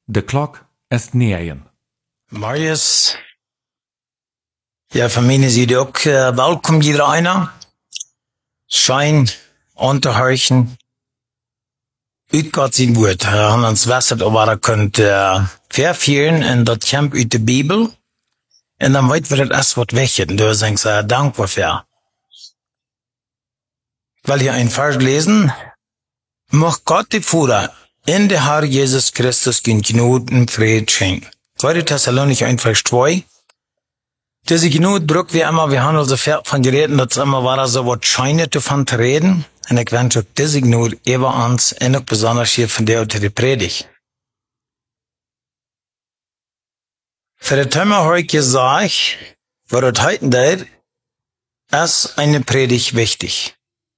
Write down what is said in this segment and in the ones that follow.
De klok ist 9. Marius, ja, van mij is jullie ook welkom, jeder einer. Schein, unterhorchen, uit Gott sein Wort. Wir haben uns gewässert, ob er könnt verführen in das Camp uit de Bibel. Und dann wollen wir das erst was weggeven. Du sagst, dankbar für. Weil hier ein Vers lesen, mag Gott die Vater in der Herr Jesus Christus den Gnade und Frieden schenken. 2. Thessalonicher 1, Vers 2. Diese Gnade braucht wir immer, wir haben also von geredet, dass immer war so was scheint davon zu reden. Und ich wünsche auch diese Gnade über uns und auch besonders hier von der unter die Predigt. Für das Thema heute gesagt, wo das heute geht, ist eine Predigt wichtig.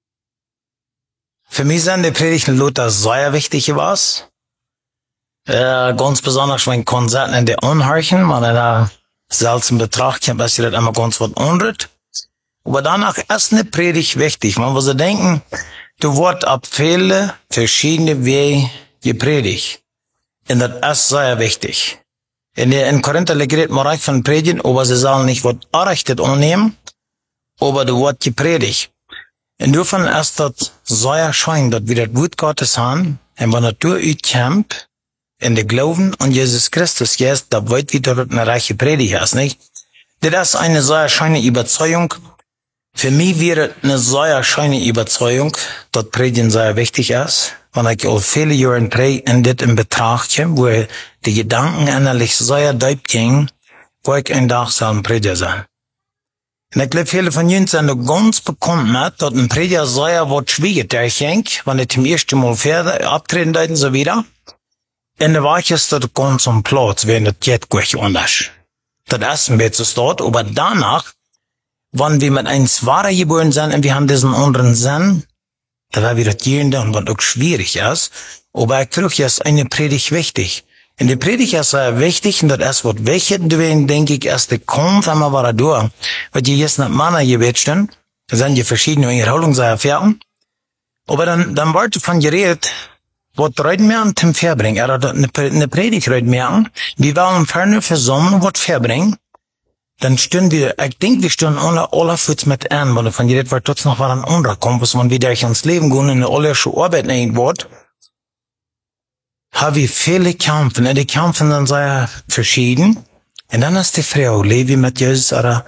Für mich sind die Predigten Luther sehr wichtig was. Ganz besonders wenn Konzerten in der Unhorchen, man da selten betrachtet, ich weiß, das immer ganz was unrührt. Aber danach ist eine Predigt wichtig. Man muss denken, du wird ab viele verschiedene Wege gepredigt. Und das ist sehr wichtig. In Korinther redet man reich von Predigen, aber sie sollen nicht was errichtet annehmen, aber du wird gepredigt. Insofern ist das sehr schön, dass wir das Wort Gottes haben, und wenn das durchkommt, in der Glauben an Jesus Christus jetzt, da wird wieder eine reiche Predigt ist, nicht? Das ist eine sehr schöne Überzeugung. Für mich wäre eine sehr schöne Überzeugung, dass Predigen sehr wichtig ist. Wenn ich auch viele Jahre in das in Betracht komme, wo die Gedanken innerlich sehr deep gingen, wo ich ein Tag soll ein Prediger sein. Und ich glaube, viele von Ihnen sind noch ganz bekannt mit, dass ein Prediger sehr was schwierig durchging, wenn ich zum ersten Mal abtreten und so wieder. In der Wahrheit ist das ganz am Platz, wenn das jetzt gut anders. Das ist ein bisschen dort, aber danach, wenn wir mit eins wahrer geboren sind und wir haben diesen anderen Sinn, da war wieder das Gehende und was auch schwierig ist, aber ich glaube, ist eine Predigt wichtig. Und die Predigt ist sehr wichtig und das ist was wichtig, deswegen denke ich, erst der Kampf einmal war da durch, weil die jetzt nicht Männer gewählt sind, da sind die verschiedene Erholungserfahrungen, aber dann wollte von geredet, was reiten wir an zum Verbringen, er hat eine Predigt reiten wir an, wir wollen ferne versammeln, was verbringen, dann stehen wir, ich denke, wir stehen alle Fuß mit an, weil von geredet wird, trotzdem noch was an anderer kommt, was man wieder ins Leben gehen und alle schon Arbeit nehmen wird, haben wir viele Kämpfe, und die Kämpfe sind sehr verschieden, und dann ist die Frau, Levi mit Jesus, oder,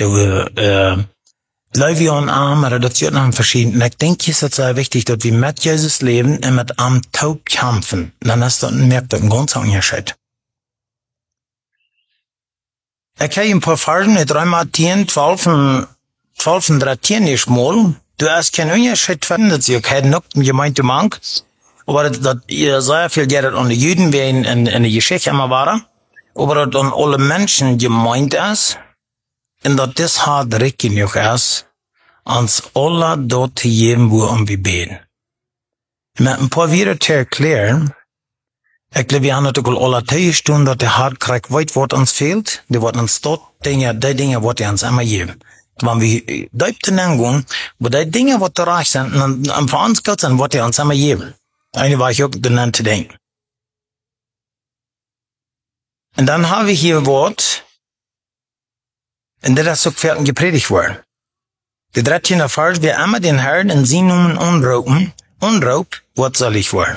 Levi und Arm, oder das wird noch verschieden. Und ich denke, es ist sehr wichtig, dass wir mit Jesus leben und mit Arm taub kämpfen. Und dann ist das, merkt das ein ganz Unterschied. Ich habe ein paar Versen mit 3 Matthäus 12 und 13 nicht mal. Du hast keinen Unterschied finden, dass ihr keinen Nutzen gemeinte mag. Aber dass ihr sehr viel Geld an die Juden, wie in der Geschichte immer war. Aber dass an alle Menschen gemeint ist. Und dass das hart recht genug ist, ans alle dort zu geben, wo wir beten. Mit ein paar Wörter zu erklären, ich glaube, wir haben natürlich alle Tage dass der hart kriegt, weit, was uns fehlt, die wird uns dort die Dinge, was uns immer geben. Wenn wir dort hineingehen, wo die Dinge, was da reich sind, und für uns Gott sind, was uns immer geben. Eine war ich auch genannt zu denken. Und dann habe ich hier ein Wort, und das ist auch fertig gepredigt worden. Der 13. Vers, wer immer den Herrn in sie Namen unraubt, was soll ich wollen?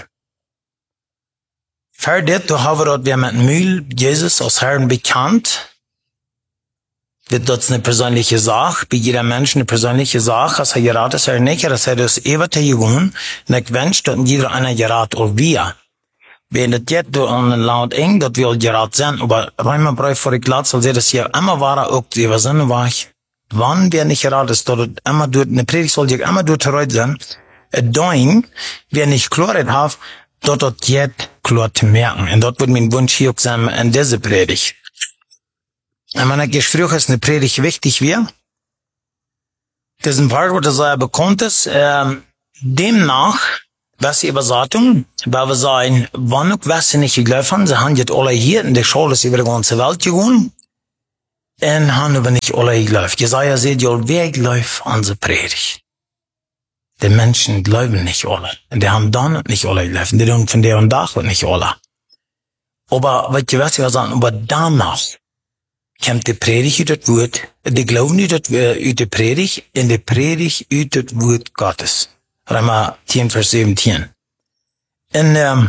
Für das, da haben wir dort, mit Mühl, Jesus als Herrn bekannt. Das ist eine persönliche Sache, bei jeder Mensch eine persönliche Sache, als gerät ist nicht, dass das ewige Jugend, und ich wünsche, dass jeder einer gerät, auch wir. Wenn das jetzt an ein Land eng, dass wir gerät sind, aber Römerbrief vor die Glatz, soll das hier immer war, auch die Sinne war ich, wann wir nicht gerät ist, dass immer durch, eine Predigt soll ich immer durch heute sein, doing, wer nicht klar hat, dass das jetzt klar zu merken. Und dort wird mein Wunsch hier auch sein, in diese Predigt. Und wenn ich früher ist eine Predigt wichtig wäre, das ist ein Fall, wo das sehr bekannt ist, demnach, was die Übersetzung, weil wir sagen, wann auch was sie nicht gelaufen, sie haben jetzt alle hier in der Schule, ist über die ganze Welt gegangen, und haben aber nicht alle gelaufen. Jesaja sagt, ja, wer läuft an der Predigt? Die Menschen glauben nicht alle. Und die haben dann nicht alle gelaufen. Die tun von der und Tag nicht alle. Aber, was ich sagen, aber danach kommt die Predigt ut das Wort, die Glauben ut die Predigt, in die Predigt ut das Wort Gottes. Römer 10, Vers 17. Und,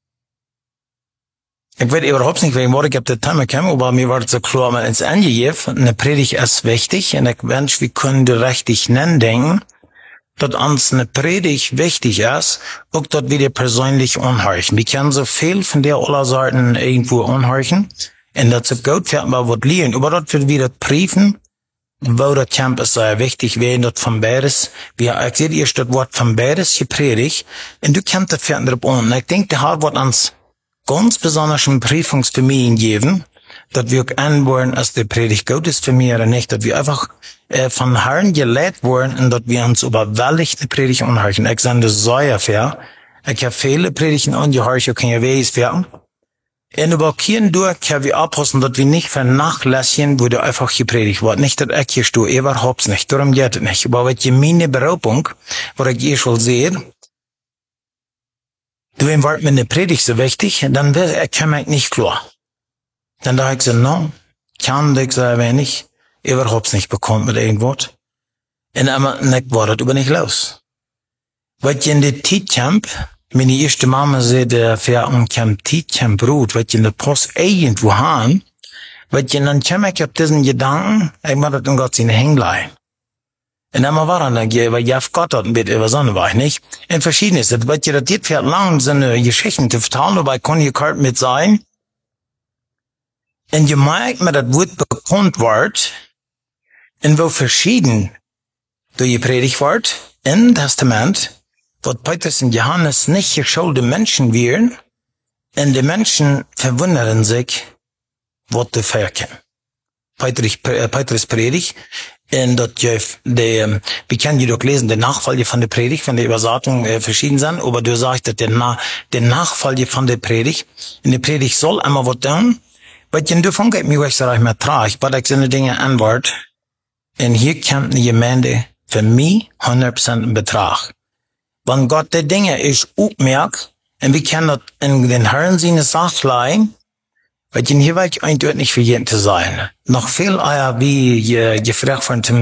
ich weiß überhaupt nicht, wegen was ich auf das Thema kam, aber mir war es so klar, mal ins angegeben, eine Predigt ist wichtig, und ich wünsche, wir können die richtig nennen denken, dass uns eine Predigt wichtig ist, auch dort wieder persönlich anhören. Wir können so viel von der aller Seiten irgendwo anhören, und das ist gut, für mal was lernen, aber dort wird wieder prüfen, wo das Camp ist sehr wichtig, wer dort von beides, ich sehe erst das Wort von beides gepredigt, und du kannst das für andere an. Ich denke, der Herr wird uns ganz besonders einen Prüfungstermin geben, dass wir auch anwollen, als die Predigt gut ist für mich oder nicht, dass wir einfach von Herrn gelehrt worden und dass wir uns überwältigt die Predigt anhören. Ich sage das sehr fair. Ich habe viele Predigten angehört, ich kann ja weiß werden. Und über keinen durch können wir abpassen, dass wir nicht vernachlässigen, wo der einfach gepredigt wird. Nicht, dass ich hier stehe, überhaupt nicht. Darum geht es nicht. Aber wenn ich meine Berufung, wo ich hier schon sehe, du wird mir eine Predigt so wichtig, dann kann ich nicht klar. Dann dachte ich so, no, kann ich so wenig, überhaupt nicht bekommen mit irgendwas. Und einmal, ich war das über nicht los. Weil ich in der Tietcamp, meine erste Mama sagte, für ein Tietcamp Brot, weil ich in der Post irgendwo haben, weil ich dann kam ich auf diesen Gedanken, ich mach das in Gott seine Hänglein. Und dann war dann, weil Jeff Gott hat ein bisschen über Sonne war ich nicht. In verschiedenes, weil ihr das jetzt für lang so eine Geschichten zu vertalen, aber ich kann hier kalt mit sein. Und ihr merkt, mir das Wort bekannt wird, und wo verschieden durch die Predigt wird, im Testament, wird Petrus und Johannes nicht geschulte Menschen wären, und die Menschen verwundern sich, was die verkennen. Petrus Predigt, und dort, wir können jedoch lesen, der Nachfolge von der Predigt, von der Übersetzung verschieden sind, aber du sagst, dass der Nachfolge von der Predigt, in der Predigt soll einmal was tun, weil du fängst mich euch so mehr trag, weil ich so eine Dinge antwort, und hier kommt eine Gemeinde für mich 100% in Betrag. Wenn Gott die Dinge ist aufmerkt, und wir können das in den Herren seine Sache leihen, weil hier will ich eigentlich nicht für jeden zu sein. Noch viel eher wie gefragt von dem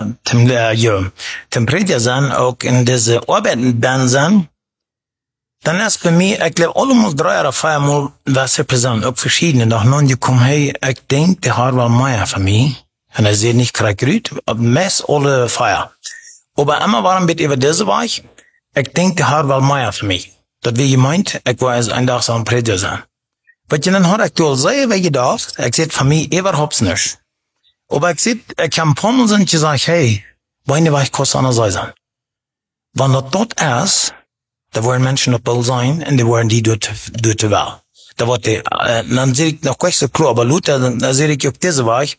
Prediger sein, auch in diese Arbeiten dann sein, dann ist bei mir, ich glaube, allemal 3 oder 4 Mal, was Personen, auch verschiedene, noch nun gekommen, hey, ich denke, der Herr war mehr für mich. Und er sieht nicht gerade gut, aber meist alle Feier. Aber einmal war ein bisschen über diese Weich, ich denke, der Herr war mehr für mich. Das wie gemeint, ich war ein Tag so ein Prediger sein. Weil dann hat ich doch sehr wie gedacht, ich sehe für mich überhaupt nicht. Aber ich habe ein paar Mal sind gesagt, hey, meine Weich kostet an der Seite. Wenn das dort ist, da wollen Menschen auf Ball sein, und die wollen die dort Wahl. Da wird die, dann sehe ich noch gleich so klar, aber Luther, dann sehe ich auf diese Weich,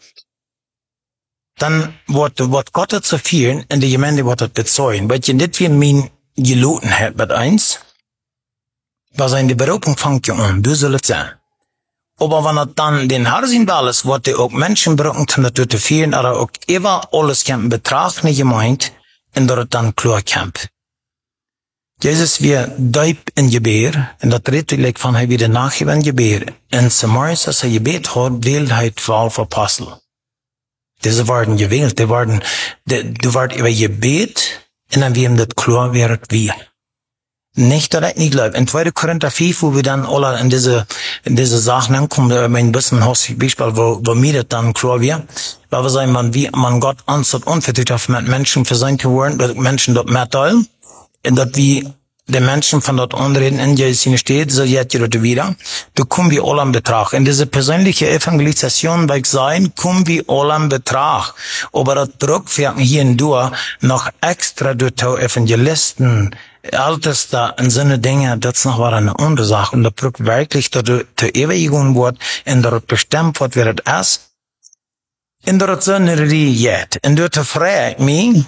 dann wird Gott zu vielen, und die Gemeinde wird das bezeugen. Weil ich nicht wie mein geloten hat mit eins, was in die Berufung fängt ja an, du sollst sein. Aber wenn er dann den Herr sehen will, ist, wird er auch Menschen berufen, um das zu führen, oder auch immer alles kann in Betracht nicht gemeint, und dort dann klar kommt. Jesus wir deep in Gebär, und das redlich von er wieder nachgeben Gebär. In Samaris, als er gebet hat, wählt er 12 Apostel. Diese waren gewählt, du wart über Gebet, und dann wir ihm das klar wird wir. Nicht, dass ich nicht glaube. In 2. Korinther 5, wo wir dann alle in diese Sachen ankommen, ein bisschen Beispiel, wo mir das dann klar wird, weil wir sagen, man Gott uns das unverträglich auf mit Menschen für sein geworden, dass Menschen dort mitteilen, und dass wir die Menschen von dort anreden, in Jesus steht, so jetzt ihr wieder, du kommen wir alle in Betracht. In diese persönliche Evangelisation, weil ich sein, kommen wir alle in Betracht. Aber das Druck für hier in Dua noch extra durch Evangelisten, Älteste in Sinne Dinge, das ist noch war eine andere Sache. Und das Druck wirklich, dass du zur Ewigung wird, und dort bestimmt wird, wer das ist. Und dort sind die jetzt. Und dort freue ich mich,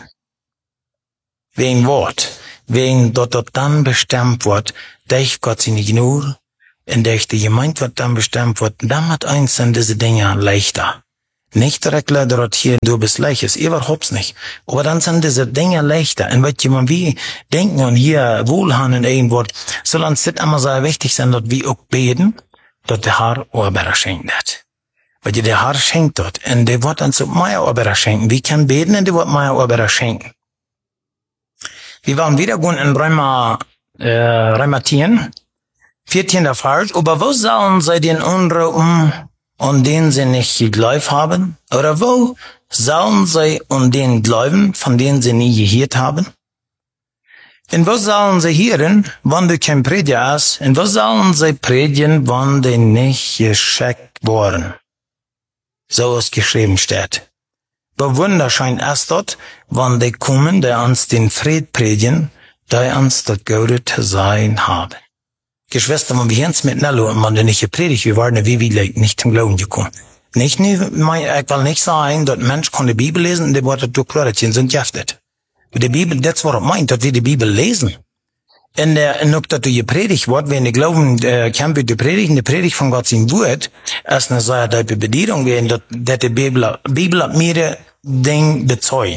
wegen Wort. Wegen dort dann bestimmt wird, dass Gott sie nicht nur, in der die gemeint wird, dann bestimmt wird, dann hat eins sind diese Dinge leichter. Nicht direkt dort hier, du bist leicht, ist überhaupt nicht. Aber dann sind diese Dinge leichter. Und weil jemand wie denken und hier wohlhaben in irgendwo, soll uns das immer sehr wichtig sein, dass wir auch beten, dat de Herr Orbera schenkt dat. Wat je de Herr schenkt dat. En de wordt ons op mij Orbera schenken. Wie kan beten en de wordt mij Orbera schenken. Wir waren wieder gut in Römer 10, 14. Vers. Aber wo sollen sie den anrufen, an den sie nicht geglaubt haben? Oder wo sollen sie an den glauben, von denen sie nie gehört haben? Und wo sollen sie hören, wenn du kein Prediger hast? Und wo sollen sie predigen, wenn die nicht geschickt worden? So es geschrieben steht. Wo wunderschein ist dort, wenn die kommen, die uns den Fried predigen, die uns das Gute zu sein haben. Geschwister, wenn wir uns miteinander und man nicht gepredigt, wir waren wie nicht zum Glauben gekommen. Ich will nicht sagen, dass Mensch kann die Bibel lesen und die Worte durchklarziehen sind giftet. Die Bibel, das was meint, dass wir die Bibel lesen. Und ob das gepredigt wird, wenn die Glauben, kann wir die Predigt von Gott sein Wort, ist eine sehr deutliche Bedeutung, wenn dass die Bibel hat mehrere Dinge bezeugen.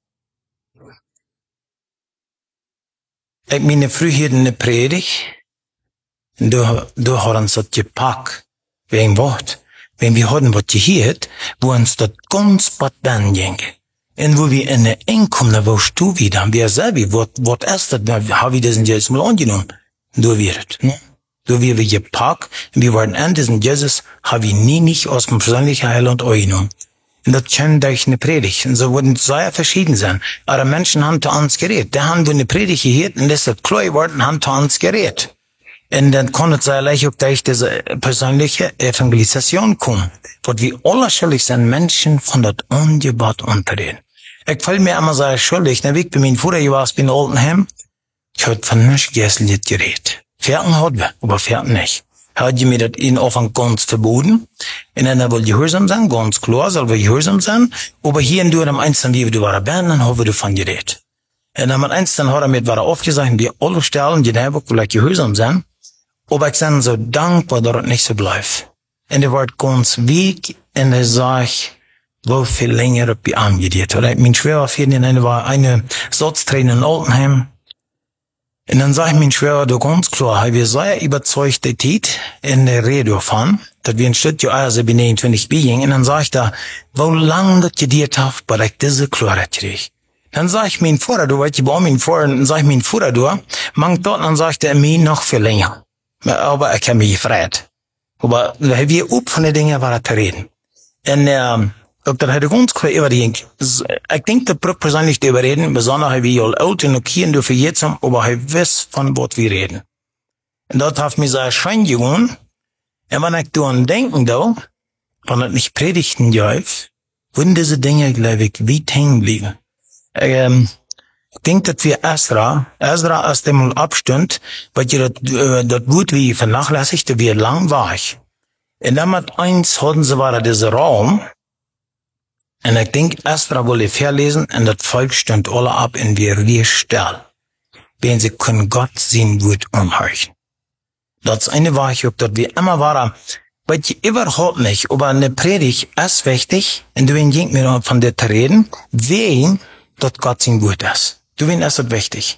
Ich meine, früher eine Predigt, und du hast uns das gepackt, wegen Wort. Wenn wir hatten was gehört, wo uns das ganz baden ging. Und wo wir in der Einkommen, wo du wieder, wir selber, was ist das, haben wir das jetzt mal angenommen. Du wirst, ne? Du wir gepackt, wir waren an diesen Jesus, haben wir nicht aus dem persönlichen Heiland angenommen. Und das kann durch eine Predigt. Und so würden es sehr verschieden sein. Aber Menschen haben zu uns geredet. Die haben eine Predigt gehört, und das ist klar geworden, haben zu uns geredet. Und dann kann es sehr leicht auch durch diese persönliche Evangelisation kommen. Wo wir alle schuldig sind, Menschen von das Ungebot unterreden. Ich fühle mir immer sehr schuldig. Na, wie ich bei meinem Vater war, bin in Altenheim. Ich hatte von nichts gestern geredet. Pferden hat wir, aber Pferden nicht. Hat mir das in Anfang ganz verboten. Und dann wollte gehorsam sein, ganz klar, soll wir gehorsam sein. Aber hier in Durham einzeln, wie wir waren, dann haben wir davon geredet. Und dann hat einzeln, hat mit war aufgesagt, wir alle stellen, die haben vielleicht gehorsam sein. Aber ich bin so dankbar, dass es nicht so bleibt. Und er wird ganz weak, und er sagt, wo viel länger ob ich angeredet. Oder mein Schwerer war eine Satztrainer in Altenheim. Und dann sag ich mein Schwerer, du ganz klar, wir sehr überzeugt die Zeit in der Rede davon, dass wir ein Stück also bin 29 biegen. Und dann sag ich da, wo lang das gedeert hat, weil ich diese Klarheit kriege. Dann sag ich mein Vater, du weißt, ich war mein Vater, dann sag ich mein Vater, du, mangt dort, dann sagt er mir noch viel länger. Aber ich habe mich gefreut. Aber wir up von den Dingen war zu reden. Und, ob das heute ganz klar überdenkt. Ich denke, das persönlich darüber reden, besonders wie all alt und okay dürfen jetzt haben, aber ich weiß, von was wir reden. Und dort hat mir sehr schön gewohnt. Und wenn ich daran denken da, wenn ich nicht predigten darf, würden diese Dinge, glaube ich, wie hängen bleiben. Ich denke, dass wir Ezra erst einmal abstund, weil das Wort wie vernachlässigte, wie lang war ich. Und damit eins hatten sie war dieser Raum, und ich denke, Ezra wollte verlesen, und das Volk stand alle ab in wir still. Wenn sie können Gott sein Wort umhorchen. Das eine war ich, ob das wie immer war, weil ich überhaupt nicht, aber eine Predigt ist wichtig, und du ging mir von der zu reden, wen das Gott sein Wort ist. Du wen ist das wichtig.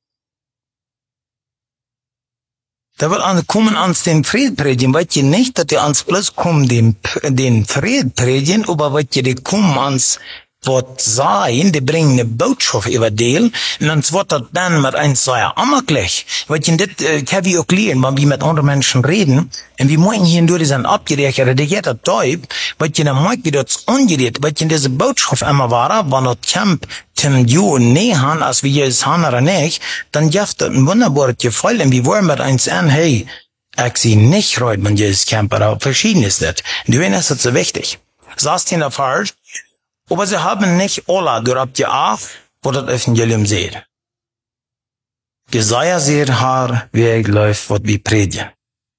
Da wird an kommen ans den Fried predigen, weil je nicht, dass die ans bloß kommen den Fried predigen, aber weil die kommen ans Wort sein, die bringen eine Botschaft über den, und dann wird das dann mit eins sehr ammergleich. Weil je das kann wir auch lernen, wenn wir mit anderen Menschen reden, und wir meinen hier durch, die sind abgerechnet, die geht das Teub, weil je dann meint, wie das ungerät, weil je diese Botschaft immer war, wenn das Camp Tim du und Nehan, als wir jetzt haben oder nicht, dann gibt das ein wunderbares Gefühl, und wir wollen mit eins an, hey, ich sehe nicht reut, wenn dieses Camp, aber verschieden ist das. Und du ist das so wichtig. Sagst in der Fall, aber sie haben nicht alle durch die Art, wo das Evangelium seht. Jesaja seht haar, wie läuft, was wir predigen.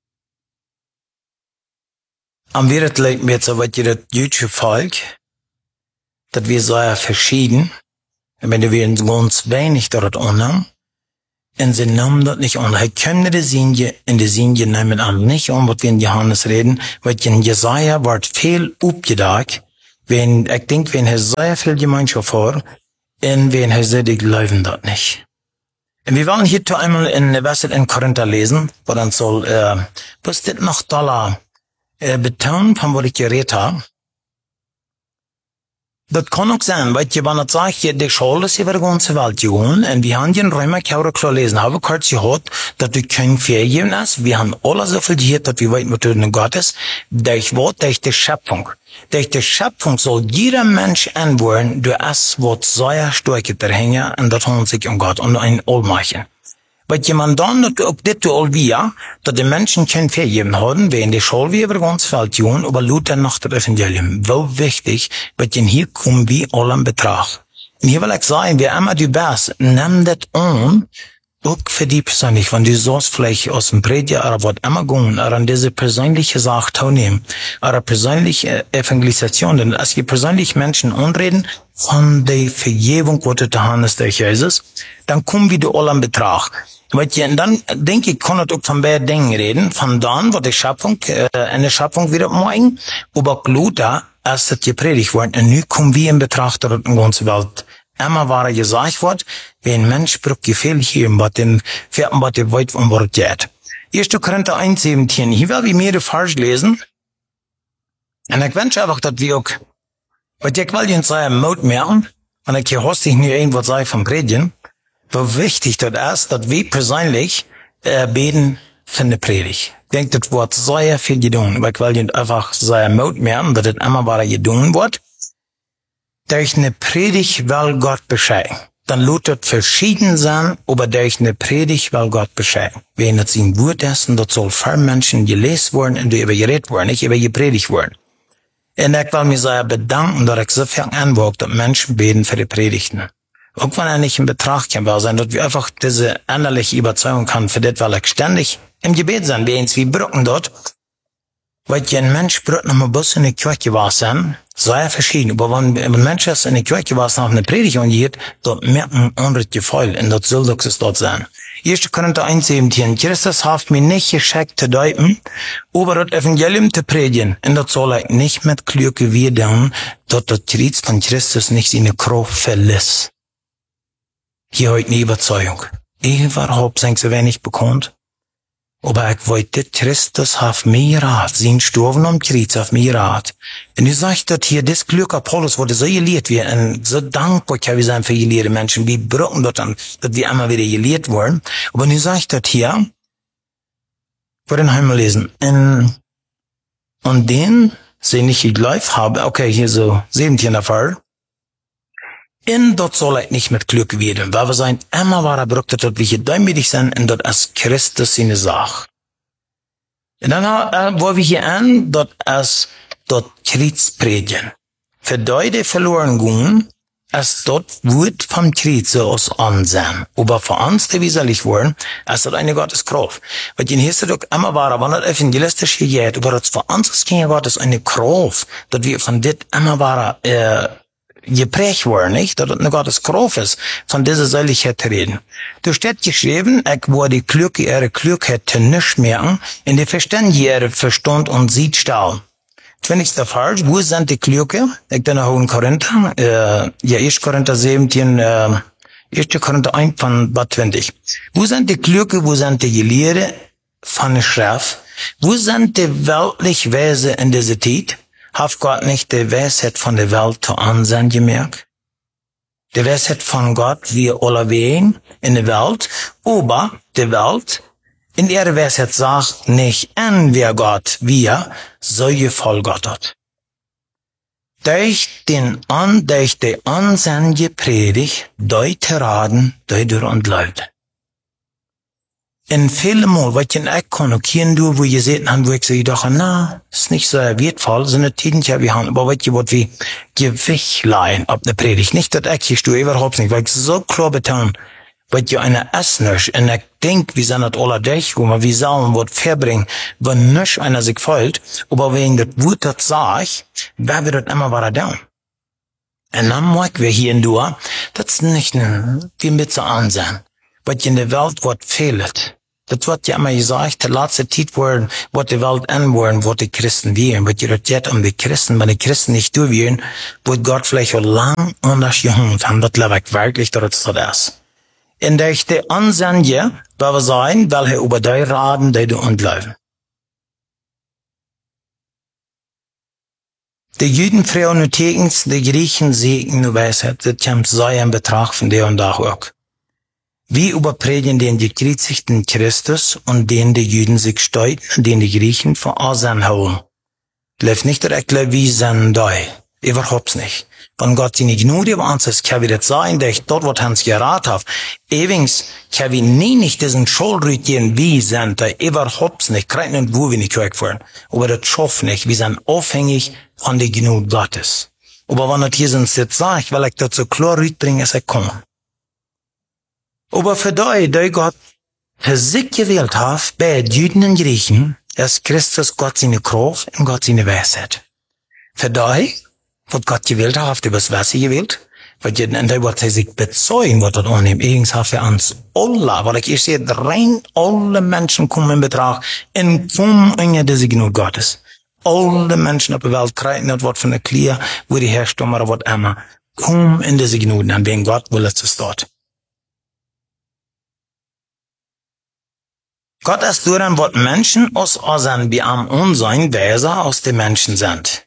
Am Wirt leid mir so, was das jüdische Volk, dass wir sehr verschieden, und wenn wir ganz wenig dort annehmen, und sie nehmen das nicht an. Sie können die Sinje, in die Sinje nehmen an nicht an, was wir in Johannes reden, weil in Jesaja wird viel aufgedacht, ich denke, wenn er sehr viel Gemeinschaft hat, und wenn er sagt, die glauben das nicht. Und wir wollen hier einmal in Korinther lesen, wo dann soll, Was dit noch doller betonen, von was ich geredet habe. Dat kan ook zijn, weet je, wanneer het zegt, je de school is over de ganze Welt gewoon, en we hebben in Römer keurig klar lesen, hebben kurz gehört, dat we kein vergeben ist, wir haben alle so viel gehört, dat wir weten, wat in Gott ist, durch was, durch die Schöpfung. Durch die Schöpfung soll jeder Mensch antworten, du es wird sehr stark dahinter, und das handelt sich um Gott, und ein Allmachen. Wat je man dan ook dit alweer, dat de mensen kein vergeben hadden, wie in de school wie über ganz Welt johen, aber Luther nach der Evangelium. Wo wichtig, wat je hier kommen wie alle in Betracht. Und hier will ich sagen, wie immer du bist, nimm das an, auch für die persönlich, wenn du sollst vielleicht aus dem Prediger oder was immer gehen, oder an diese persönliche Sache teilnehmen, oder persönliche Evangelisation, denn als je persönlich Menschen anreden, von der Vergebung, was der Hand ist durch Jesus, dann kommen wir alle in Betracht. Weet je, en dan denk ik, kan het ook van beide dingen reden. Van dan wordt de Schöpfung, en de Schöpfung wieder morgen, aber Luther, als het gepredigt wordt, en nu komen we in Betracht, dat het in de ganze Welt immer waar gezegd wordt, wie een mens braucht gefehl hier, wat in vierten, wat je weet, om wat het gaat. 1. Korinther 1,17, hier will ich mir de Vers lesen, en ik wens einfach, dat we ook, wat ik wil je in zijn moed merken, en ik hier hostig nu een wat zei van predigen, wie wichtig das ist, dass wir persönlich beten für eine Predigt. Ich denke, das wird sehr viel getan, aber ich will einfach sehr Mut merken, dass das immer weiter getan wird. Durch eine Predigt will Gott bescheiden. Dann wird das verschieden sein, aber durch eine Predigt will Gott bescheiden. Wenn das sein Wort ist, und das soll für Menschen gelesen werden und über geredet werden, nicht über gepredigt werden. Und ich will mich sehr bedanken, dass ich so viel anwage, dass Menschen beten für die Predigten. Auch wenn nicht in Betracht kann sein, dass wir einfach diese innerliche Überzeugung haben, für das, weil ich ständig im Gebet sein, wie uns wie Brücken dort, weil ein Mensch braucht noch mal bloß in die Kirche was sein, sehr verschieden, aber wenn ein Mensch ist in die Kirche was nach einer Predigt angeht, dort merkt ein anderes Gefühl, und das soll doch es dort sein. 1. Korinther 1,17, Christus hat mir nicht geschickt zu deuten, aber das Evangelium zu predigen, und das soll ich nicht mit Klüge wieder, dass das Kreuz von Christus nicht seine Kraft verlässt. Hier heute eine Überzeugung. Überhaupt sind sie wenig bekannt. Aber ich wollte, Christus hat mir rat, sein Sturven am Kreuz hat mir rat. Und du sagst dort hier, das Glück Apollos wurde so gelehrt wir, und so dankbar kann wir sein für gelehrte Menschen, wie brücken dort an, dass wir immer wieder gelehrt wurden. Aber du sagst dort hier, ich wollte einmal lesen, und den, sie nicht geglaubt habe, okay, hier so 17. Fall, in dort soll ich nicht mit Glück werden, weil wir sein immer wahrer Brücke, dass wir hier däumig sind, und dort ist Christus seine Sache. Und dann wollen wir hier an, dort ist dort Kreuz predigen. Für die verloren gehen, ist dort Wort vom Kreuz aus ansehen. Aber für uns, die wir selig wollen, ist das eine Gotteskraft. Weil hier ist es doch immer wahrer, wenn das evangelistisch hier geht, aber das für uns ist kein Gott, ist eine Kraft, dass wir von dit immer wahrer, geprägt worden, nicht? Dass das eine Gotteskraft ist, von dieser Seligkeit zu reden. Du steht geschrieben, ich wurde klug, ihre Klugheit zu nichts merken, in die Verstand ihre Verstand und sieht stahl. 20. Vers, wo sind die Klüge? Ich bin noch in Korinther, 1. Korinther 17, 1. Korinther 1 von 20. Wo sind die Klüge, wo sind die Gelehrte von der Schrift? Wo sind die weltlich Wesen in dieser Zeit? Hat Gott nicht die Weisheit von der Welt zu ansehen gemerkt? Die Weisheit von Gott, wir alle wehen in der Welt, aber die Welt, in ihrer Weisheit sagt nicht, en wer Gott, wir, so gefällt Gott hat. Durch die Ansehen gepredigt, durch Raden, durch und Leute. In vielen Mal, was ich auch kann, auch hier du, wo ihr seht, wo ich sage, doch, na, ist nicht so wertvoll, so eine Tiden, ja, wir haben, aber was ihr wollt, wie Gewicht leihen, ab der Predigt. Nicht, dass ich hier stehe, überhaupt nicht, weil ich so klar beton, was ihr einer essen nicht, und ich denk, wir sind das alle durchgekommen, wir sollen was verbringen, wenn nicht einer sich folgt, aber wenn das Wort das sagt, wer wird das immer weiter da? Und dann mag wir hier in Dua, das ist nicht, wie mit so ansehen, was in der Welt wird fehlt. Das wird ja immer gesagt, der letzte Zeit wird die Welt anwollen, wird die Christen wählen. Wird ihr jetzt um die Christen, wenn die Christen nicht durchwählen, wird Gott vielleicht auch lang anders gehandelt haben. Das glaube ich wirklich, dass das so ist. In der Ansehen, weil wir sein, welche über die Raden, die du anlaufen. De Juden vreun nu tekens, de Griechen segen nu Weisheit. Das kommt so in Betracht von der und da auch. Wie überpredigen den gekreuzigten Christus und den die Juden sich steuten, den die Griechen von Asen holen. Läuft nicht direkt wie sein Dei. Überhaupt nicht. Wenn Gott seine Gnade über uns ist, kann wir das sagen, dass ich dort, was uns geraten hat. Ewings kann wir nie nicht diesen Schulrüt gehen, wie sind, überhaupt nicht. Kreiden und wo wir nicht wegfahren. Aber das schafft nicht. Wir sind abhängig von der Gnade Gottes. Aber wenn das hier sind, jetzt sagt, weil ich das so klar rütbringe, ist er kommen. Aber für die Gott für sich gewählt hat, bei Juden und Griechen, ist Christus Gott seine Kraft und Gott seine Weisheit. Für die, was Gott gewählt hat, übers Wasser gewählt, weil jeden der wird sich bezeugen, was das annimmt. Übrigens hat für uns alle, weil ich sehe, rein alle Menschen kommen in Betracht, in kommen in diese Gnade Gottes. Alle Menschen auf der Welt kreiden das Wort von der Klier, wo die Herrstummer oder was immer, kommen in diese Gnade, an wen Gott will, es ist dort. Gott ist durch ein Wort Menschen aus Asen wie am Unsein Weise aus den Menschen sind.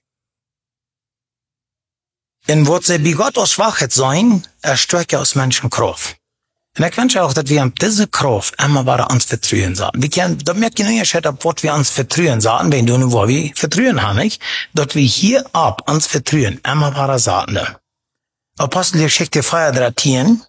In Wort sie wie Gott aus Schwachheit sein, stärke aus Menschen Kraft. Und ich wünsche auch, dass wir diese Kraft immer wieder uns vertrauen sagen. Wir können, da merkt ihr nicht, ob was wir uns vertrauen sagen, wenn du nur wo wir vertrauen haben, nicht? Dass wir hier ab uns vertrauen, immer wieder sagen. Apostelgeschichte 4:13.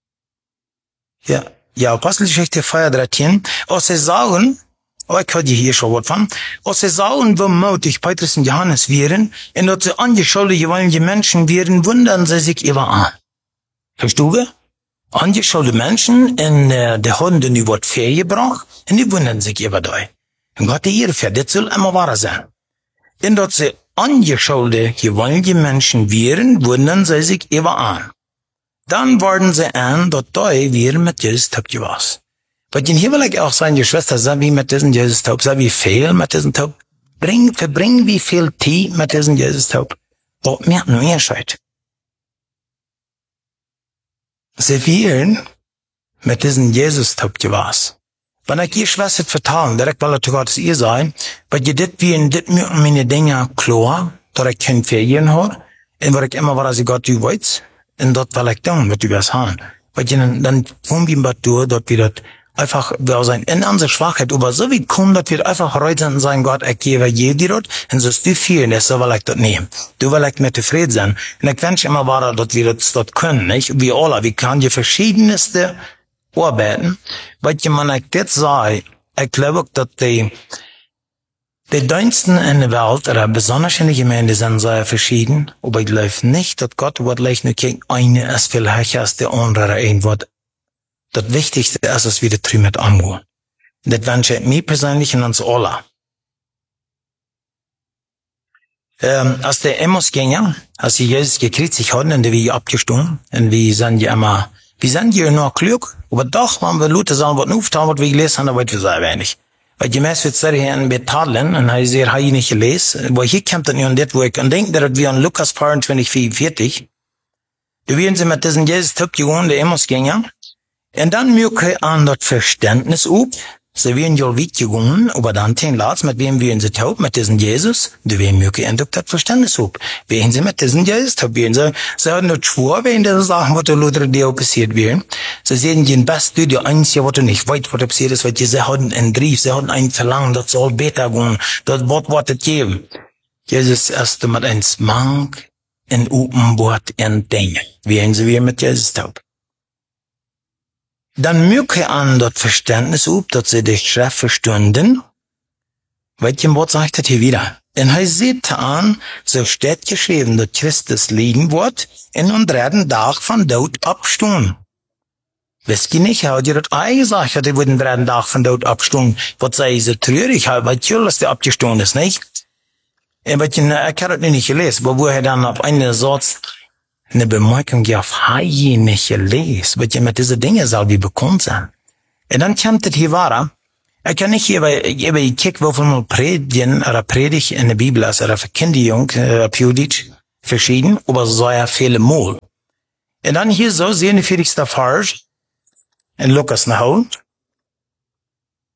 Ja, Apostelgeschichte 4:13. Als sie sagen, ich hatte hier schon was von, als sie sagen, wie mutig Petrus und Johannes wären, und dass sie angeschuldigte wollen Menschen wären, wundern sie sich über an. Verstehst du? Angeschuldigte Menschen, die haben dann über das Feuer gebracht, und die wundern sich über die. Und Gott die Ehre für, das soll immer wahr sein. Und dass sie angeschuldigte wollen Menschen wären, wundern sie sich über an. Dann worden sie an, dass die wir mit Jesus Taub gewesen. Weil hier will ich auch sagen, die Schwester, sei wie mit diesem Jesus Taub, sei wie viel mit diesem Taub, verbring wie viel Tee mit diesem Jesus Taub. Das merkt nur ihr Scheit. Sie wären mit diesem Jesus Taub gewesen. Wenn ich ihr Schwester vertrauen, direkt weil er zu Gottes ihr sein, weil ihr dit wie in dit mir meine Dinge klar, dass ich kein Ferien habe, und weil ich immer war, sie Gott du weißt, und dort will ich tun, was du was haben. Weil dann kommen wir mal durch, dort wir das einfach, wir sein, in unserer Schwachheit, aber so wie kommen, dass wir einfach heute sind und sagen, Gott, ich gebe je dir dort, und so ist du viel, und so will ich das nehmen. Du will ich mit zufrieden sein. Und ich wünsche immer weiter, dass wir das dort können, nicht? Wir alle, wir können die verschiedenste arbeiten, weil man ich das sage, ich glaube, dass die Diensten in der Welt, oder besonders in der Gemeinde, sind sehr verschieden, aber ich glaube nicht, dass Gott wird leicht nur gegen eine ist viel höher als der andere ein Wort. Das Wichtigste ist, dass wir das drüben mit angehen. Das wünsche ich mir persönlich und uns alle. Als der Emmausgänger, als sie Jesus gekreuzigt haben, und wir abgestimmt, und wir sind ja nur klug, aber doch, wenn wir Leute sagen, was auftauen, was wir gelesen haben, aber wir sehr wenig. Weil die Messe wird sehr hier in Betadlen, und er sagt, habe ich nicht gelesen, wo hier kommt dann und das, wo ich denke, dass wir an Lukas 24:44, da werden sie mit diesem Jesus Typ gewohnt, der Emmausgänger, und dann möge an das Verständnis up, sie werden ja weit gegangen, aber dann den Latz, mit wem werden sie taub, mit diesem Jesus, da werden möge an das Verständnis up. Werden sie mit diesem Jesus taub, werden sie haben nicht schwor, wenn sie sagen, was der Luther dir passiert wäre. Sie sehen den Besten, die einzige, was du nicht weißt, was passiert ist, weil sie hatten einen Brief, sie hatten ein Verlangen, das soll besser gehen, das Wort es geben. Jesus ist mit einem Mank in open Wort in Dinge. Werden sie wieder mit Jesus taub. Dann möge an das Verständnis up, dass sie die Schrift verstünden. Welches Wort sagt das hier wieder? Und er sieht an, so steht geschrieben, dass Christus liegen wird, in den 3. Tag von Tod abstehen. Wisst ihr nicht, hat ihr das auch gesagt, dass ihr den 3. Tag von Tod abstehen? Was sei so traurig, weil dass der abgestanden ist, nicht? Ich habe das nicht gelesen, aber wo er dann auf einen Satz eine Bemerkung auf Haie nicht gelesen, wird ja mit diese Dinge soll wie bekannt sein. Und dann kommt das hier weiter. Ich kann nicht ich kick, wovon mal predigen, oder Predigt in der Bibel ist, oder Verkündigung, periodisch, verschieden, aber so ja viele Mal. Und dann hier so, 47. Vers, in Lukas nach Hause.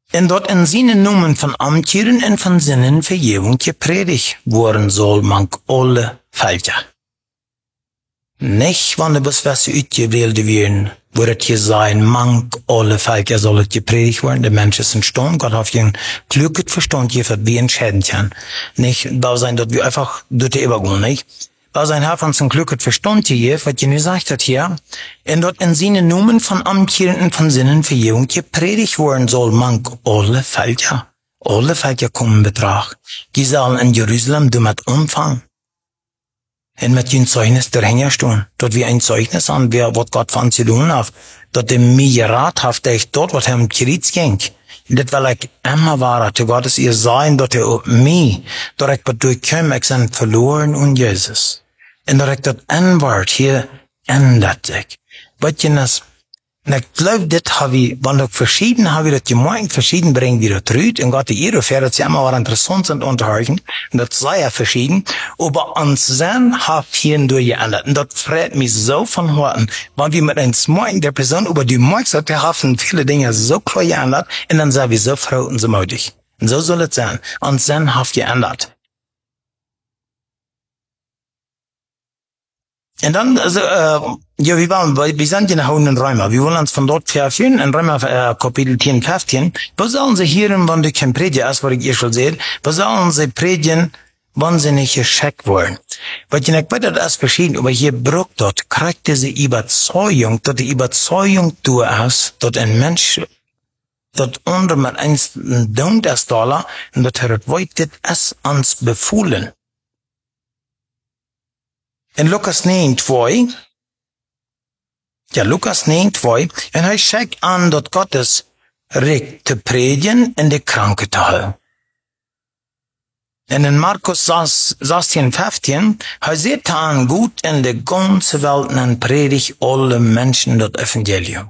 En dort in seinen Nomen von Amtieren en van Sinnen Vergebung gepredigt worden soll mank alle Völker. Nicht, wann de was uitgewählte werden, wordt het gezegd, mank alle Völker soll het gepredigt worden, de Menschen sind stumm, Gott hat ihnen kluges Verstand gegeben, wie entscheiden kann. Nicht, da sein, dass wir einfach durch die Übergehen, nicht? Da sein Herr uns ein kluges Verstand gegeben, was ihr gesagt hat hier, und dort in seinen Nomen von Amtierenden von Sinnen Vergebung gepredigt worden soll, mank alle Völker. Alle Völker kommen in Betracht. Die sollen in Jerusalem damit umfangen. En met je Zeugnis erheen staan. Dat we een Zeugnis aan weer wat God van ze doen heeft. Dat de mij raad heeft dat dort wat hem geriet ging. Dit wil ik immer waren. Te God is ihr zijn dat hij op mij. Dat ik wat doorkom. Ik ben verloren in Jezus. En dat ik dat inwaard hier ändert ik. Wat je nas. En ik geloof dit hebben, want ook verschieden hebben dat je morgen verschieden brengt wie dat ruht. En God die hier of dat ze immer wel interessant sind unterhalten. En dat sei ja verschieden. Aber uns zijn heeft hier door geändert. En dat freut mich so von Horten. Want wir mit uns morgen der Person über die morgen sagt, wir haben viele Dinge so klar geändert. Und dann sind wir so froh und so mutig. Und so soll es sein. Uns zijn heeft geändert. Und dann, also, ja, wir sind in den Römer. Wir wollen uns von dort verführen, in Römer, Kapitel 10, 15. Was sollen sie hören, wenn du kein Prediger ist, was ich ihr schon sehe? Was sollen sie predigen, wenn sie nicht geschickt wollen? Weil ich nicht weiter das verschieden, aber hier braucht dort, kriegt diese Überzeugung, dass die Überzeugung du hast, dass ein Mensch, dat onder met eens doen des dollar, en dat er het weitet es ans befohlen. In Lukas 9:2, Lukas 9:2, en hij schickt aan dat God is recht te predigen en de kranken te heilen. En in Markus 16:15, hij zegt aan goed in de ganze Welt en predigt alle mensen dat evangelium.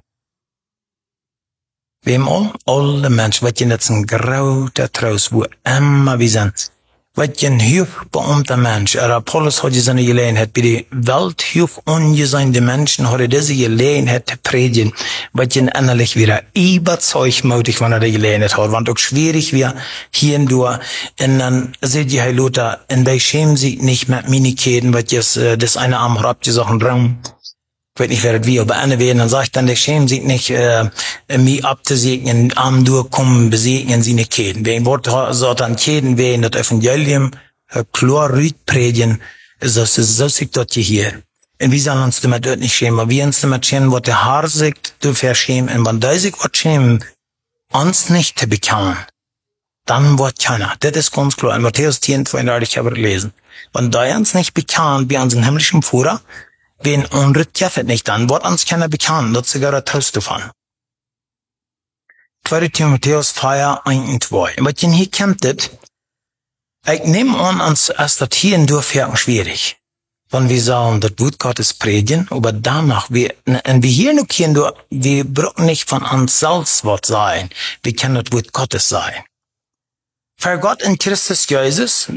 Wem al? Alle mensen. Wat je net een grote troost, wo immer we zijn. Wat je een hoogbeamte mens. Apollos had je zijn gelegenheid bij de welthoog ongezinde mensen had deze gelegenheid te predigen. Wat je innerlich weer überzeugmoedig van de gelegenheid had. Want ook schwierig weer hierdoor. En dan zegt je, hey Luther, en wij schämen zich niet met Miniketen, wat je das eine Arm habt, je zegt een Raum. Ich weiß nicht, wer das wie, aber eine werden, dann sagt dann, der schämen sich nicht, mich abzusegnen, am durchkommen, besegnen sie nicht Keden. Wer Wort sagt dann Keden, wer in das Evangelium, Chlorid predigen, das ist so sich dort hier. Und wir sollen uns damit dort nicht schämen, aber wir uns damit schämen, was der Haar sagt, du verschämen, und wenn da sich was schämen, uns nicht zu bekennen, dann wird keiner. Das ist ganz klar. In Matthäus 10:32 habe ich gelesen. Wenn da uns nicht bekennen, wie unseren himmlischen Führer, wen unret jeffet nicht an, wird uns keiner bekannt, dat sogar der Toast davon. 2 Timotheus 4:1-2. Und was denn hier kommt das? Ich nehme an, uns ist das hier in Durchführung schwierig. Wenn wir sagen, das Wort Gottes predigen, aber danach, wir hier noch hier, wir brauchen nicht von uns selbst was sein. Wir können das Wort Gottes sein. Für Gott in Christus Jesus,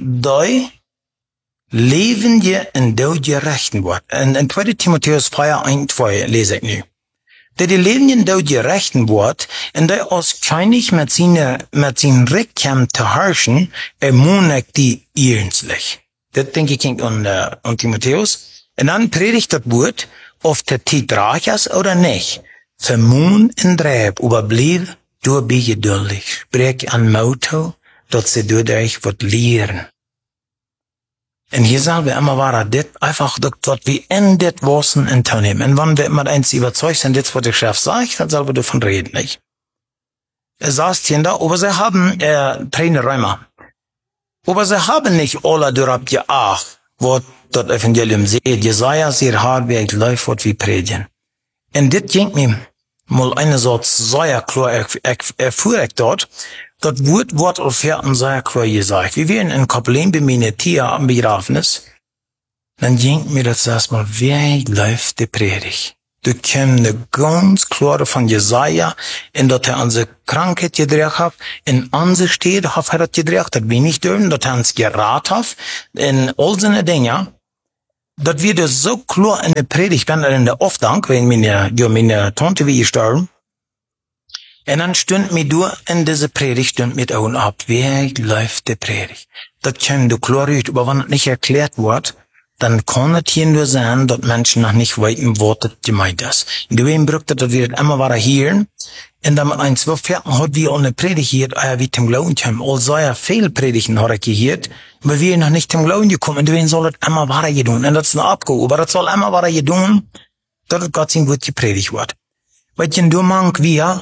leven je in de gerechten wordt. En in 2 Timotheus 4:1-2 lese ik nu. Dat die leven je in de gerechten wordt, en dat als koning met zijn Recht te herrschen, ermutigt die ernstlich. Dat denk ik aan Timotheus. En dan predigt dat woord, of de tijd reich is oder nicht. Vermoen en drijf, überblieb, du bist geduldig. Spreek aan Motto, dat ze door dich wat leren. Und hier sagen wir immer weiter, dit einfach, dass wir in dit Wassen in Tau nehmen. Und wenn wir immer eins überzeugt sind, dit, was der Chef sagt, dann sollen wir davon reden, nicht? Er sagt hier da, aber sie haben, Trainer Römer. Aber sie haben nicht alle darauf geachtet, was das Evangelium sieht. Jesaja sehr hart, wie ich läuft, was wir predigen. Und dit ging mir mal eine Sorte sehr klar, erfuhr ich dort, das Wort auf Herzen sehr klar gesagt. Wir werden in Kapellen bei meinen Tier am Begrafnis. Dann ging mir das erstmal, wie läuft die Predigt? Du kommst eine ganz klare von Jesaja, in dat unsere Krankheit gedreht hat, in unsere Städte hat das gedreht, dat wir nicht dürfen, dat uns geraten hat, in all seine Dinge. Dat wir das so klar in der Predigt, wenn in der Aufdank, wenn meine Tante wie gestorben, En dan stund mir door in deze predigt stund mit ogen ab. Wie läuft die Predigt? Das kommt du klar uit, aber wenn es nicht erklärt wird, dann kann es hier nur sein, dass Menschen noch nicht weiten, was das gemeint ist. Du eben braucht dass wir das immer wieder hören, und dann mit ein 12 Vierten hat wir auch eine Predigt hier, wie zum Glauben kommen. All sei ja viel Predigten habe ich gehört, aber wir noch nicht zum Glauben gekommen, und du soll das immer wieder gedun. Und das ist noch abgehoben, aber das soll immer wieder gedun, dass Gott sein Wort gepredigt wird. Weil du mank wir,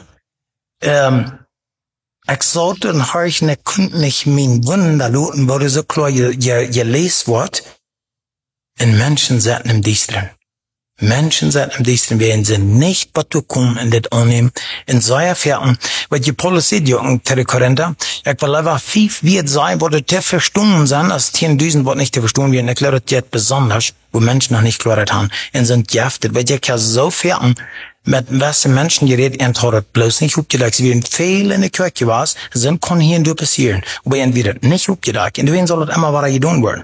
ich sollte und horchen, ich konnte nicht mein Wunder luten, wo du so klar gelesen wird. Und Menschen sind im Dienstren. Menschen sind im Dienstren, werden sie nicht bekommen in das annehmen. In solcher Fährten, weil die Paulus sieht ja in Korinther, ich will einfach 5 wird sein, wo das verstanden sind, als 10.000 wird nicht verstanden werden. Ich glaube, das jetzt besonders, wo Menschen noch nicht Klarheit haben, und sind gehaftet, weil ich ja so Fährten, mit was Menschen geredet, und hat bloß nicht aufgedeckt. Sie werden viel in der Kirche was, sind kann hier und da passieren. Aber entweder nicht aufgedeckt, und wen soll das immer weiter getan werden?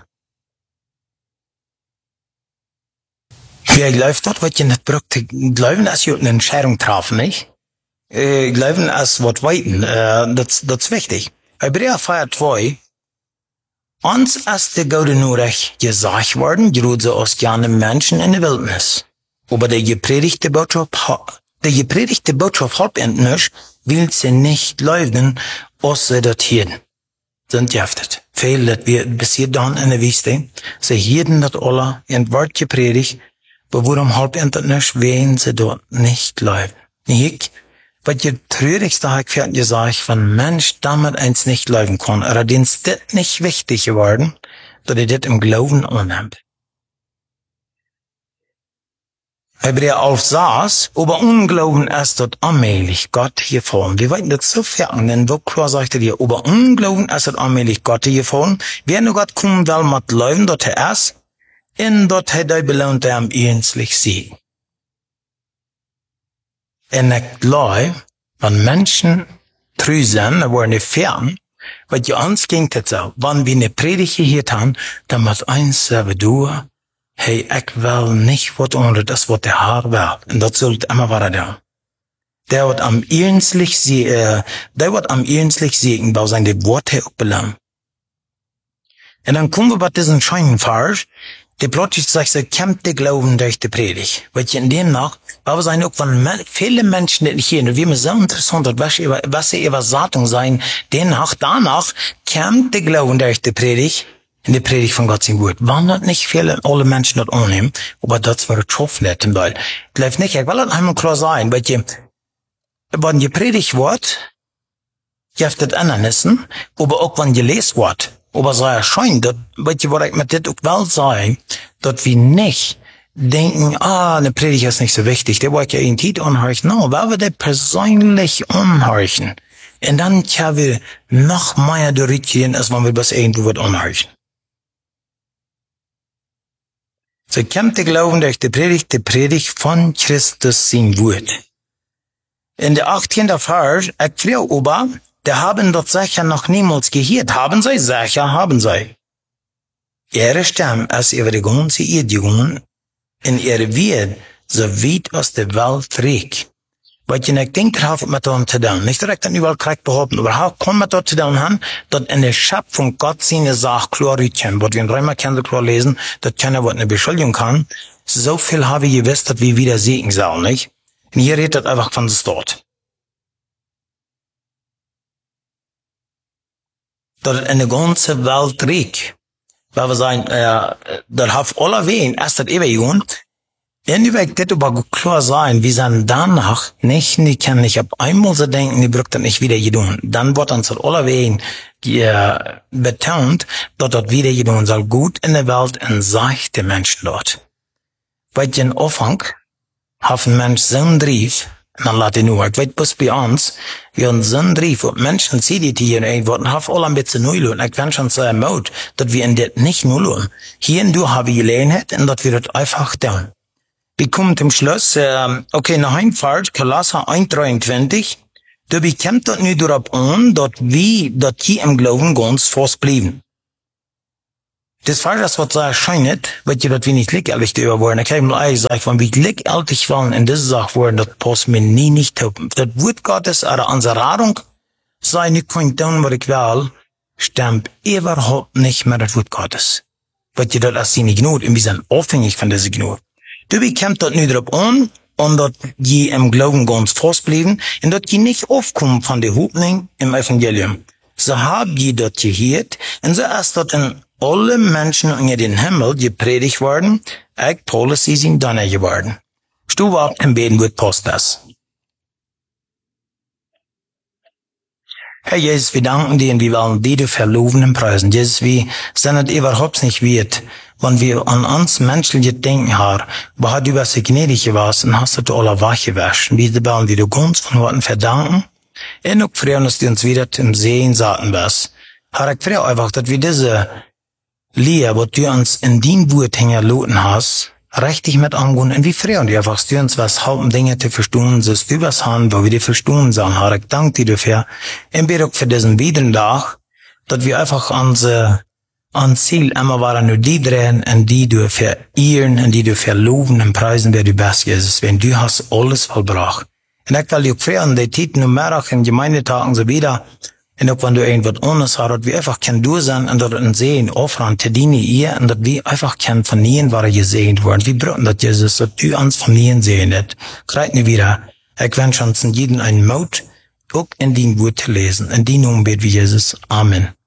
Wie läuft das, was je nicht braucht? Glauben, als ihr eine Entscheidung treffen, nicht? Glauben, als was weiten, das ist wichtig. Hebräer 4,2 uns ist die gute Nachricht gesagt worden, gerät so aus gerne Menschen in der Wildnis. Aber der gepredigte Botschaft halb nicht, will sie nicht leugnen, aus sie das hier sind gehaftet. Viel, das wir bis hier dann in der Wüste, sie hielten das alle in Wort gepredigt, aber warum halb nicht, wen sie dort nicht leugnen. Nicht, weil die traurigste habe ich fertig gesagt, wenn Mensch damit eins nicht leugnen kann, oder denen ist das nicht wichtig geworden, dass er das im Glauben annimmt. Hebräer 11 saß, aber Unglauben ist dort allmählich Gott gefallen. Wir wollten das so fertig, denn wo klar sagte dir, aber Unglauben ist dort allmählich Gott gefallen. Wer nur Gott kommen will mit Glauben, dort er ist, in dort er belohnt er am ernstlich Sieg. Und ich glaube, wenn Menschen treu sind, dann waren die fern, weil die uns ging das so, wenn wir eine Predigt gehört haben, dann muss eins sagen, du, hey, ich will nicht was anderes, das was der Herr will. Und das sollte immer weiter da. Der wird am ernstlich sehen, weil seine Worte auch belangen. Und dann kommen wir bei diesen Scheinenfahrt, die plötzlich sagt, so kämpft der Glauben durch die Predigt. Weil in dem nach, aber sein auch von viele Menschen, die nicht hier, und wie mir so interessant, was sie Übersatung sein, danach kämpft der Glauben durch die Predigt, in der Predigt von Gott sein Wort. Wann hat nicht viele, alle Menschen das annehmen, aber das war das Schaffnet, weil, läuft nicht, ich will das einmal klar sein, weil wenn die Predigt wird, gibt es Ananissen, aber auch wenn gelesen wird, aber so erscheint, was ich mit das auch will sagen, dass wir nicht denken, eine Predigt ist nicht so wichtig, der wollte ja in Titel anhören, no, weil wir das persönlich anhören. Und dann können wir noch mehr durchgehen, als wenn wir das irgendwo was anhören. So kommt der Glauben durch die Predigt von Christus sein Wort. In der 18. Vers, erklärt aber, der haben dort sicher noch niemals gehört. Haben sie? Sicher haben sie. Ihre Stimme ist über die ganze Erde gegangen, in ihre Welt, so weit aus der Welt trägt. Weil ich denke, das hat mit dort zu tun. Nicht direkt an überall korrekt behaupten, aber auch kann man dort zu tun haben, dass in der Schöpfung Gott seine Sache klar rücken. Was wir in Römer können klar lesen, dass keiner was eine Beschuldigung kann. So viel habe ich gewusst, dass wir wieder sehen sollen, nicht? Und hier redet das einfach von das dort. Dass es in der ganzen Welt trägt. Weil wir sagen, das hat alle wen, erst das Ewigkeit. Inwieweit das aber klar sein, wie dann danach nicht, die können nicht ab einmal so denken, die braucht das nicht wieder gedun. Dann wird uns das alle wen betont, dass das wieder gedun soll, gut in der Welt und seichte Menschen dort. Weil den Anfang hat ein Mensch so einen Drief, und dann lässt er nur, ich weiß, bis bei uns, wir haben so einen Drief, und Menschen sehen die hier irgendwo, und haben alle ein bisschen neu lohnen. Ich bin schon so ermut, dass wir in das nicht nur lohnen. Hier und da habe ich gelernt, und dass wir das einfach tun. Wir kommen zum Schluss, okay, nach Einfahrt, Kolosser 1,23, da bekommt das nicht darauf an, dass wir, dass die im Glauben ganz fest bleiben. Das Vers, was sehr scheint, wird ja das wenig lächerlich überworden. Ich habe mal gesagt, wenn wir lächerlich wollen in dieser Sache worden, das passt mir nie nicht auf. Das Wort Gottes, oder unsere Radung, sei nicht kein tun, was ich will, stimmt überhaupt nicht mehr das Wort Gottes. Wird ja das als sie nicht genug, und wir sind abhängig von dieser Genug. Du bekommst das nicht drauf an, und dass die im Glauben ganz fest bleiben, und dass die nicht aufkommen von der Hoffnung im Evangelium. So haben die das gehört, und so ist das in alle Menschen unter den Himmel gepredigt worden, ich, Paulus, sie sind dann geworden. Stu ab im Beten wird passt das. Herr Jesus, wir danken dir und wir wollen dir verloben und preisen. Jesus, wir sind es überhaupt nicht wert, wenn wir an uns menschliche Denken haben, wo du was gnädig warst und hast du alle weggewaschen. Wir wollen dir ganz von Worten verdanken. Und auch freuen, dass du uns wieder zum Sehen sagten wirst. Herr, ich freue einfach, dass wir diese Lehre, was du uns in dein Wort hinterlassen hast, richtig mit angehen. Und wir freuen dich einfach, dass du uns was halben Dinge zu verstehen, dass du was haben, wo wir die verstehen sollen. Herr, ich danke dir dafür. Und bitte auch für diesen weiteren Tag, dass wir einfach an Ziel immer waren, nur die drehen, und die du verehren, und die du verloben und preisen, wer du bist, Jesus, wenn du hast alles vollbracht. Und ich will dich auch freuen, die Titen und Mittag in Gemeindetagen so wieder, und auch wenn du irgendwas anderes hast, dass wir einfach können durch sein, und dass wir sehen, offern, zu dienen ihr, und dass wir einfach können von ihnen, war gesehen worden. Wir brauchen das, Jesus, dass du uns von ihnen sehen hast. Greit nicht wieder. Ich wünsche uns jeden einen Mut, auch in dein Wort zu lesen. In deinem Namen beten wir, Jesus. Amen.